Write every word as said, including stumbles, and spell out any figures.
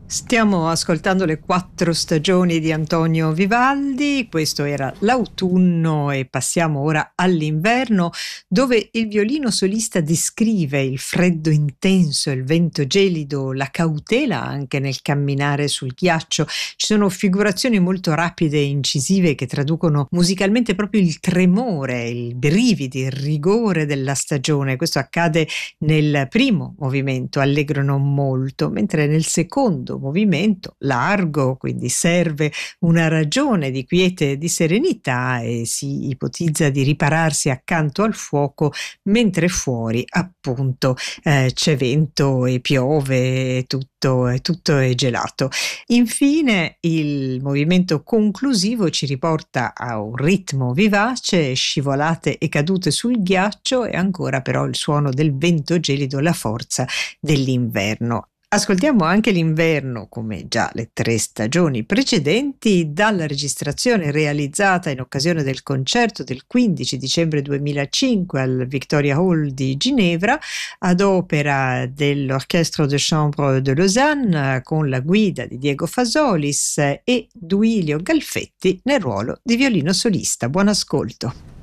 Stiamo ascoltando le quattro stagioni di Antonio Vivaldi, questo era l'autunno e passiamo ora all'inverno, dove il violino solista descrive il freddo intenso, il vento gelido, la cautela anche nel camminare sul ghiaccio. Ci sono figurazioni molto rapide e incisive che traducono musicalmente proprio il tremore, i brividi, il rigore della stagione. Questo accade nel primo movimento, allegro non molto, mentre nel secondo movimento largo, quindi serve una ragione di quiete e di serenità e si ipotizza di ripararsi accanto al fuoco mentre fuori appunto eh, c'è vento e piove e tutto, e tutto è gelato. Infine il movimento conclusivo ci riporta a un ritmo vivace, scivolate e cadute sul ghiaccio e ancora però il suono del vento gelido, la forza dell'inverno. Ascoltiamo anche l'inverno, come già le tre stagioni precedenti, dalla registrazione realizzata in occasione del concerto del quindici dicembre duemilacinque al Victoria Hall di Ginevra, ad opera dell'Orchestre de Chambre de Lausanne, con la guida di Diego Fasolis e Duilio Galfetti nel ruolo di violino solista. Buon ascolto.